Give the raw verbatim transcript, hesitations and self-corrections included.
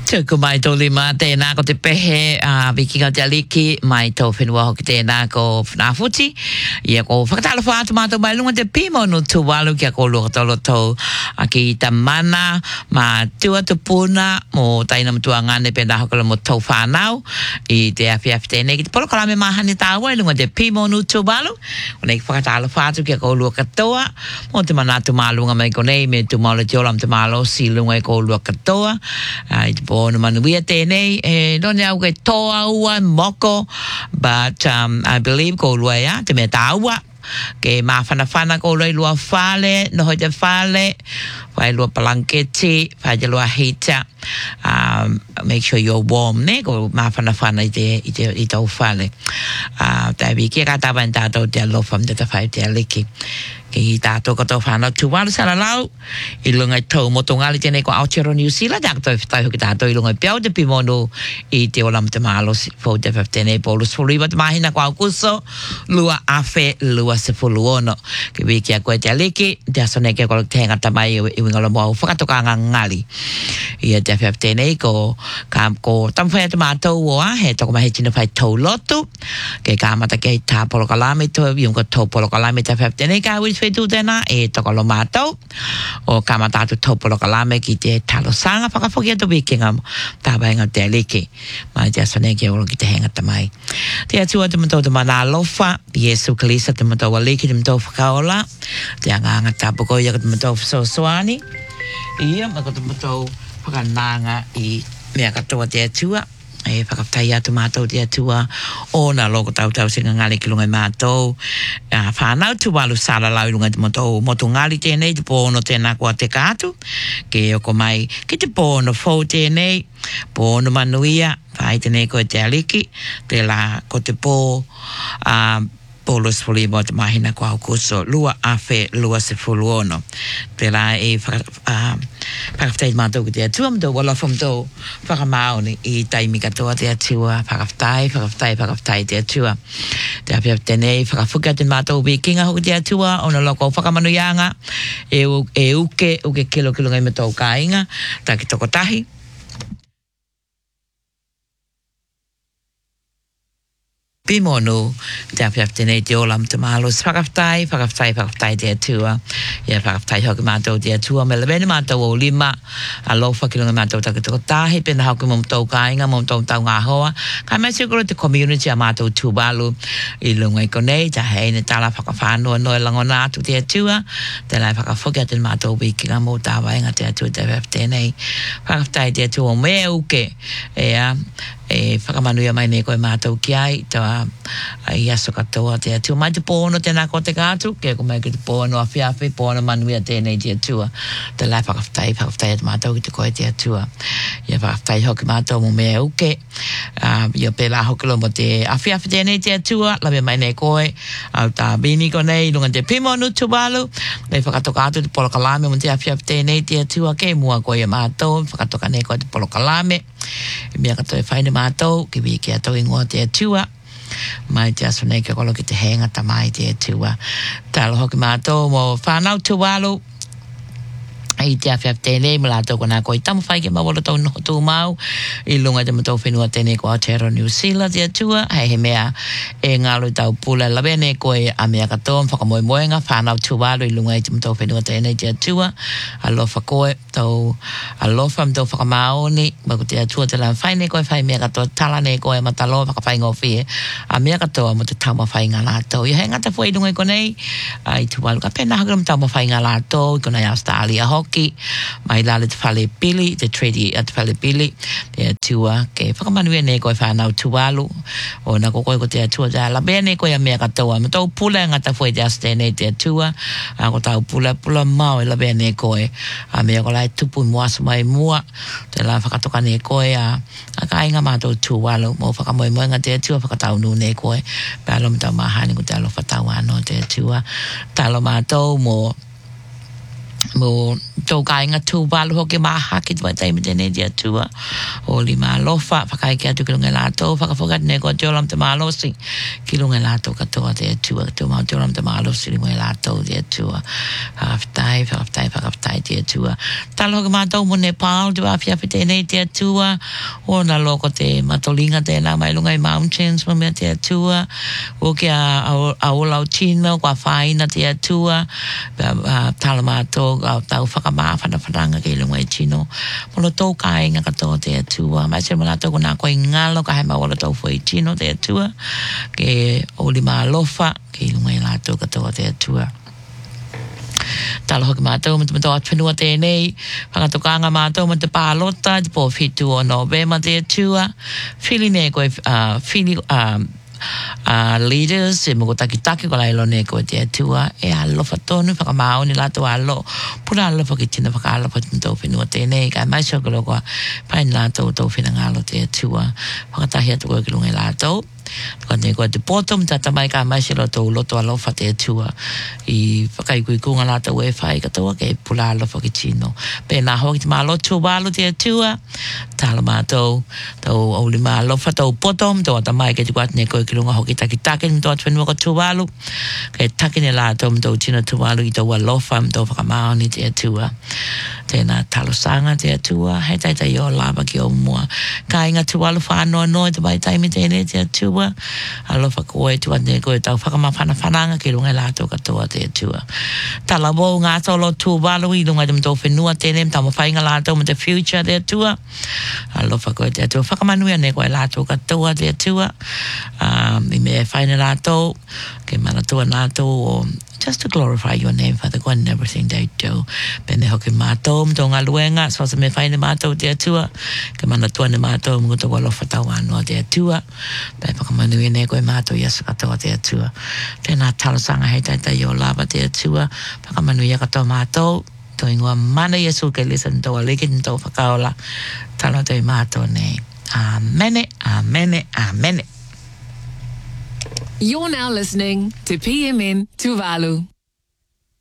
Tuku mai tōli mā tēnā ko te pehe a uh, Viki ngā te aliki mai tō whenua hoki tēnā ko whanawhuti. Ia ko whakatala whātu mātou mai lunga te pimo no tuwalu kia ko lua tolo tau a ki ta mana ma tua tu puna mo taina mtua ngane pēnā hokala mo tau whanau i te awhi awhi tēnei ki te polo kalame mahani tāua i lunga te pimo no tuwalu. O nei whakatala whātu kia ko lua katoa mo te manatu mālunga mai ko nei me tu maula te olam te mālo si lunga i ko lua katoa. Uh, I te Ono manuia tēnei, e none au kei toa ua moko, but um, I believe ko lua ia, te mea tāua, ke mā whanawhana ko lua lua whale, noho te whale, whai lua palanketi, whai te lua heater, um, make sure you're warm, ne, ko mā whanawhana i te, i te, i tau whale. Uh, tai wiki ka tawa in tātou te alofam te ta whai te aliki. Ke i tātou kato whanau tuwaru saralau, i lunga i tau motongali tēnei ko Aotearoa New Zealand, a kato i whatai hoki tātou i lunga i piau te pimono i te olam te mahalo fau te whaftenei polus fuluiwa te mahina ko Aukuso, lua awhe, lua se fulu ono. Ke wiki a koe te aliki, te asone ke kolo te hengata mai i wingalo moa whakatoka ngali. Ia te whaftenei ko, ka, ko tamwhai te mātou oa, he toko mahi tina whai tau lotu, ke ka amata ke tā polo kalame to, i unga tau polo kalame te whaftenei ka hui whetu tēnā e tokolo mātou o kama tātu taupolo kalame ki te talo sanga whakafokia to wikinga tāwai ngā te aliki mai te asone ki oro ki te hengata mai te atua te matou te mana alofa Yesu Kalisa te matou aliki te matou whakaola te anganga tāpoko ia te matou whasosoani ia mako te matou whakananga i mea katoa te atua e whakawhai atu mātou te atua o nā loko tau tau singa ngāle ki lunga i mātou uh, whānau tu walu sāra lau i lunga i mātou motu ngāli tēnei te pōno tēnā kua te kātu ke oko mai ki te pōno fau tēnei pōno manuia whai tēnei koe te aliki te la ko te pō uh, Polus fuli mo te mahina ko Aukuso lua awhe lua se fulu ono te la e whakawhtai mātou ki te atua mdo wala whamdo whakamaoni i taimi katoa te atua whakawhtai, whakawhtai, whakawhtai te atua te awhi tenei whakawhuka te mātou wikinga hoki te atua ona loko whakamanu ianga e, e uke uke kilo kilo ngai mātou kāinga ta ki toko tahi Pimono, te awhiawhi tēnei te olam te mahalos whakawhtai, whakawhtai, whakawhtai te atua. Ia whakawhtai hoki mātou te atua. Me lewene mātou o lima, a lofa ki lunga mātou takatoko tāhi, pena hauki mō mtou kāinga, mō mtou tau ngā hoa. Kai mai sikoro te community a mātou tūwalu i lunga i konei, ta hei ne tala whakawhanua noe langona atu te atua. Te lai whakawhoki atu mātou wikinga mō tāwainga te atua te awhiawhi tēnei. Whakawhtai te atua o mea uke, ea, e whakamanuia mai ne koe mātou ki ai, tawa i aso katoa te atua. Mai te pōno tēnā ko te kātu, ke ko mai ki te pōno awhi awhi, pōno manuia tēnei te atua. Te lai whakawhtai, whakawhtai at mātou ki te koe te atua. Ia whakawhtai hoki mātou mo mea uke. Uh, ia pēlā hoki lo mo te awhi awhi tēnei te atua, lawe mai ne koe, au tā bini ko nei, lunga te pimono tuwalu, nei whakatoka atu te polo kalame mo te awhi awhi tēnei te atua, ke mua koe ia mātou, whakatoka nei koe te polo kalame. I mea katoe whaine mātou, ki wiki atou ingoa te atua. Mai te aso nei ke kolo ki te hengata mai te atua. Talo hoki mātou mo whanau tuwalu. I te awhiawhi tēnei, mula tō kona koe tamu whai ke mawala tau noho tū mau. I lunga te matau whenua tēnei ko Aotearoa New Zealand te atua. Hei he mea e ngālu tau pula lawe ne koe a mea katoa whakamoe moenga whanau tuwalu i lunga i te matau whenua tēnei te atua. Alofa koe tau alofa mtau whakamaoni. Mako te atua te lan whaine koe whai mea katoa tala ne koe mataloa whakawhai ngofie. A mea katoa mo te tauma whai ngā lātou. I hei ngata fwoi lunga i konei. I tuwalu ka pēnā hakaram tauma whai ngā lātou. I kona i Australia hoki. Mai lale te whale pili, te treaty at whale pili, te atua, ke whakamanuia ne koe whanau tuwalu, o na ko koe ko te atua, te ala bea ne koe a mea katoa, ma tau pula ngata fwoi te aste nei te atua, a ko tau pula, pula mau e la bea ne koe, a mea ko lai tupu muasa mai mua, te la whakatoka ne koe, a, a ka inga mātou tuwalu, mo whakamoe moenga te atua, whakatau nu ne koe, pe alo ma tau mahani ko te alo whatau ano te atua, talo mātou mo mo tō ka inga tūwalu hoki maha ki tua taimi tēnei dia tua. O li malofa, whakai ki atu ki lunga lātou, whakawhakat ne ko te olam te malosi, ki lunga lātou katoa te tua, ka tō mau te olam te malosi li lunga lātou te tua. Whakawhitai, whakawhitai, whakawhitai te tua. Talo hoki mātou mo Nepal, te wāwhiawhi tēnei te tua, o na loko te matolinga tēnā mai lunga i mountains, mo mea te tua, o ki a aolau tino, kwa whaina te tua, talo mātou, tau whakamāwhana whananga ki lunga i tino, mono tō ka inga katoa te tua, mai se mana tō kuna koe ngalo, ka hema wala tau fo i tino te tua, ke oli mā lofa, ki lunga i lātou katoa te tua. Talo hoki mātou, mata mata atwhenua tēnei, whakatokanga mātou, mata pālota, te pō whitu o Novema te tua, whili ne koe, uh, whili, uh, uh, leaders, e moko taki taki ko lailo ne koe te tua, e alofa tonu, whakamao ni lato alo, pura alofa ki tina whakaalofa tō whenua tēnei, kai mai soko lokoa, pai ni lato tō whenangalo te tua, whakatahi atu koe ki lunga i lato. Ko ne ko te potom tata mai ka mai selo to loto alofa te tua I whakai kui kunga lata ue whai katoa ke pula alofa ki tino pe nā hoki te malo tu walo te tua tala mātou tau auli mā alofa tau potom tau ata mai ke te kuat ne koe ki lunga hoki taki taki ni tau atwhenua ka tu walo ke taki ne lātou mtau tino tu walo I tau alofa mtau whakamao ni te tua tēnā talo sanga te tua hei tai tai o lava ki o mua ka inga tu walo whanoa noa te mai taimi tēne te tua alofa koe tua ne koe tau whakamawhana whananga ki lunga lātou katoa te tua. Tala wō ngā tolo tu walu I lunga dem tō whenua tēne tau mawhainga lātou me te future te tua. Alofa koe te tua whakamanuia ne koe lātou katoa te tua. Um, I me whaina lātou ke mana tua lātou o just to glorify your name, Father God, in everything they do. Pene hoki mātou, mto ngā luenga, so sa me whaine mātou te atua, ke mana tua ne mātou, mungu tō walofa tau anua te atua, pai whakamanui ne koe mātou yasu katoa te atua. Tēnā talasanga hei taitai o lava te atua, whakamanui a katoa mātou, tō ingoa mana Yesu ke listen tō alikin tō whakaola, talo tō I mātou ne. Amene, amene, amene. You're now listening to P M N Tuvalu.